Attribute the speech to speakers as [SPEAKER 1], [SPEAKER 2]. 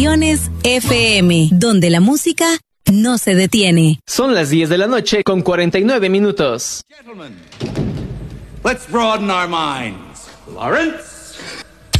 [SPEAKER 1] FM, donde la música no se detiene.
[SPEAKER 2] Son las 10 de la noche con 49 minutos.
[SPEAKER 3] Gentlemen, let's broaden our minds. Lawrence.